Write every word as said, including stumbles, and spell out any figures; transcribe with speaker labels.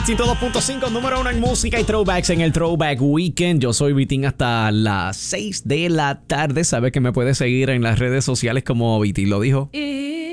Speaker 1: ciento dos punto cinco, número uno en música y throwbacks en el Throwback Weekend. Yo soy Vitín hasta las seis de la tarde. Sabes que me puedes seguir en las redes sociales como Vitín lo dijo.
Speaker 2: Y